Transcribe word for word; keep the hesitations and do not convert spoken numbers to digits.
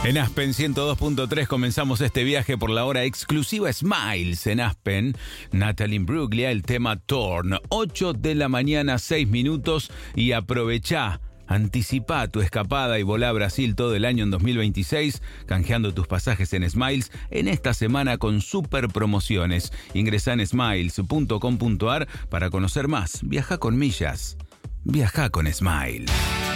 En Aspen ciento dos punto tres comenzamos este viaje por la hora exclusiva Smiles en Aspen. Natalie Imbruglia, el tema Torn. ocho de la mañana, seis minutos, y aprovechá. Anticipá tu escapada y volá a Brasil todo el año en dos mil veintiséis, canjeando tus pasajes en Smiles en esta semana con super promociones. Ingresá en smiles punto com punto ar para conocer más. Viajá con millas. Viajá con Smiles.